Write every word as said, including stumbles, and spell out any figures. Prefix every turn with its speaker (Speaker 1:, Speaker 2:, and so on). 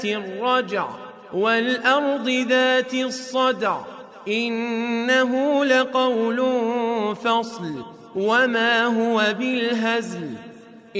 Speaker 1: الرجع والأرض ذات الصدع إنه لقول فصل وما هو بالهزل